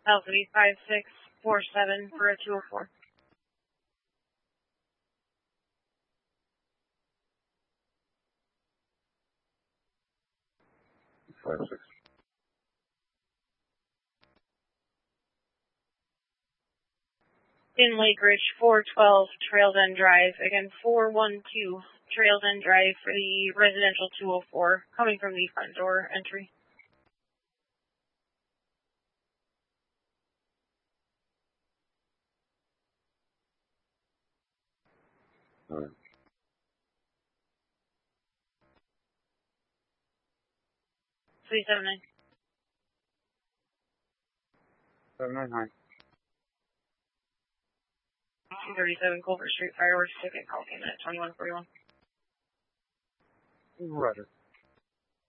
Alpha 5647 for a 204. In Lake Ridge, 412 Trails End Drive. Again, 412 Trails End Drive for the residential 204, coming from the front door entry. All right. 379. 799. 237 Culver Street fireworks ticket call came in at 2141. Roger.